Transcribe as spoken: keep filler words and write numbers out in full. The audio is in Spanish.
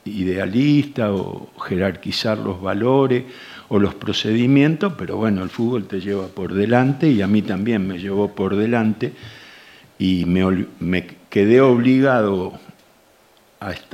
idealista o jerarquizar los valores o los procedimientos, pero bueno, el fútbol te lleva por delante y a mí también me llevó por delante y me, me quedé obligado a estar